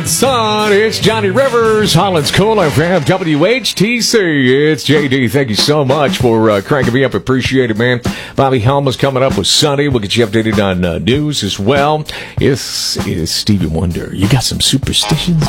Son, it's Johnny Rivers, Holland's Cool FM, WHTC. It's JD. Thank you so much for cranking me up. Appreciate it, man. Bobby Helma's coming up with Sunny. We'll get you updated on news as well. This is Stevie Wonder. You got some superstitions?